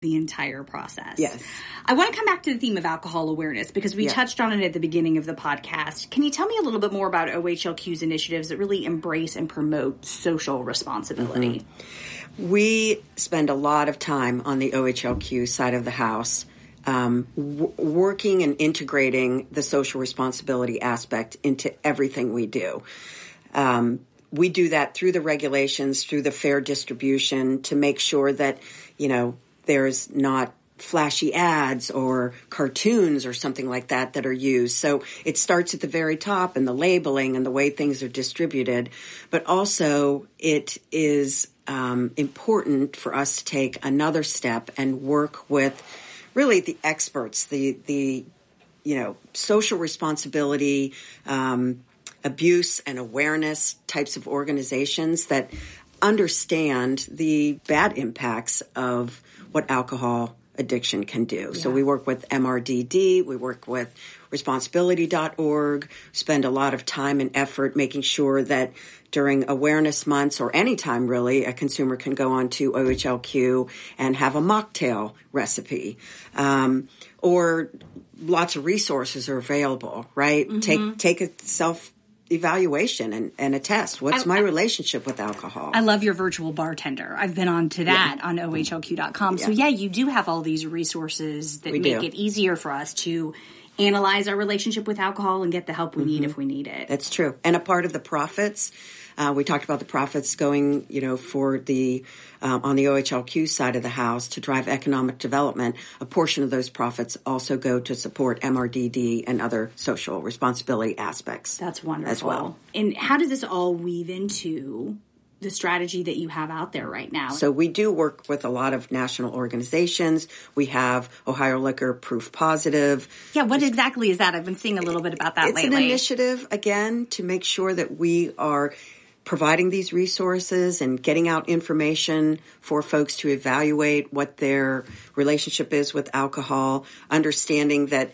the entire process. Yes. I want to come back to the theme of alcohol awareness because we touched on it at the beginning of the podcast. Can you tell me a little bit more about OHLQ's initiatives that really embrace and promote social responsibility? We spend a lot of time on the OHLQ side of the house working and integrating the social responsibility aspect into everything we do. We do that through the regulations, through the fair distribution to make sure that, there's not flashy ads or cartoons or something like that are used. So it starts at the very top in the labeling and the way things are distributed. But also it is important for us to take another step and work with really the experts, the social responsibility, abuse and awareness types of organizations that understand the bad impacts of what alcohol addiction can do. Yeah. So we work with MRDD, we work with responsibility.org, spend a lot of time and effort making sure that during awareness months or any time really, a consumer can go on to OHLQ and have a mocktail recipe. Or lots of resources are available, right? Mm-hmm. Take a self-evaluation and a test. What's my relationship with alcohol? I love your virtual bartender. I've been on to that on OHLQ.com. Yeah. So you do have all these resources that make it easier for us to analyze our relationship with alcohol and get the help we need if we need it. That's true. And a part of the profits, we talked about the profits going, for the on the OHLQ side of the house to drive economic development. A portion of those profits also go to support MRDD and other social responsibility aspects. That's wonderful. As well. And how does this all weave into the strategy that you have out there right now? So we do work with a lot of national organizations. We have Ohio Liquor Proof Positive. Yeah, what exactly is that? I've been seeing a little bit about that lately. It's an initiative, again, to make sure that we are providing these resources and getting out information for folks to evaluate what their relationship is with alcohol, understanding that,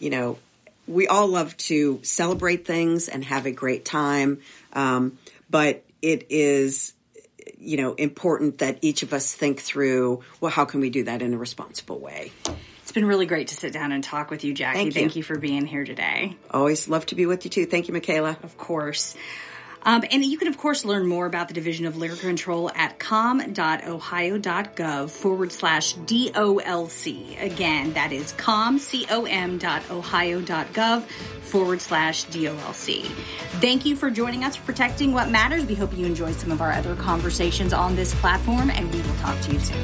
we all love to celebrate things and have a great time, but it is, important that each of us think through, well, how can we do that in a responsible way? It's been really great to sit down and talk with you, Jackie. Thank you for being here today. Always love to be with you, too. Thank you, Michaela. Of course. And you can, of course, learn more about the Division of Liquor Control at com.ohio.gov/DOLC. Again, that is com.ohio.gov/DOLC. Thank you for joining us for Protecting What Matters. We hope you enjoyed some of our other conversations on this platform, and we will talk to you soon.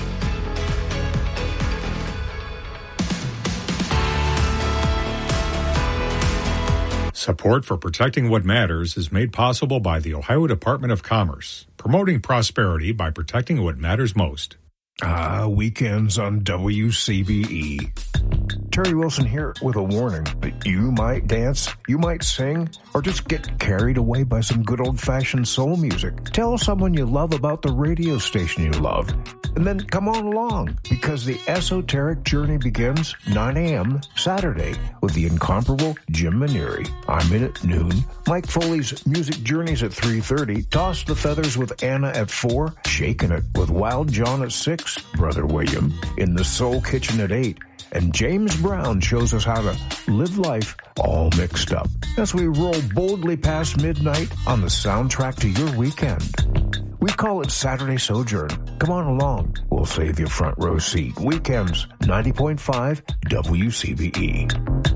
Support for Protecting What Matters is made possible by the Ohio Department of Commerce, promoting prosperity by protecting what matters most. Weekends on WCBE. Terry Wilson here with a warning that you might dance, you might sing, or just get carried away by some good old-fashioned soul music. Tell someone you love about the radio station you love. And then come on along, because the esoteric journey begins 9 a.m. Saturday with the incomparable Jim Maneri. I'm in at noon. Mike Foley's Music Journeys at 3:30. Toss the Feathers with Anna at 4. Shaking It with Wild John at 6. Brother William in the Soul Kitchen at 8. And James Brown shows us how to live life all mixed up as we roll boldly past midnight on the soundtrack to your weekend. We call it Saturday Sojourn. Come on along. We'll save you a front row seat. Weekends, 90.5 WCBE.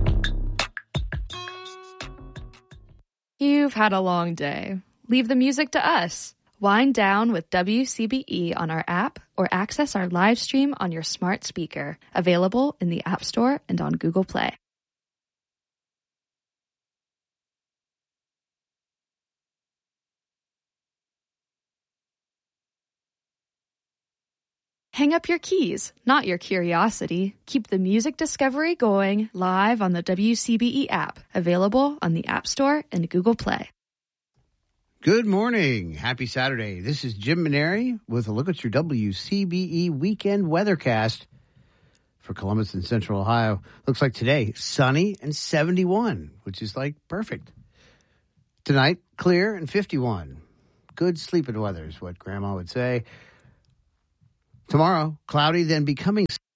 You've had a long day. Leave the music to us. Wind down with WCBE on our app or access our live stream on your smart speaker. Available in the App Store and on Google Play. Hang up your keys, not your curiosity. Keep the music discovery going live on the WCBE app. Available on the App Store and Google Play. Good morning. Happy Saturday. This is Jim Maneri with a look at your WCBE weekend weathercast for Columbus and Central Ohio. Looks like today, sunny and 71, which is like perfect. Tonight, clear and 51. Good sleeping weather is what Grandma would say. Tomorrow, cloudy, then becoming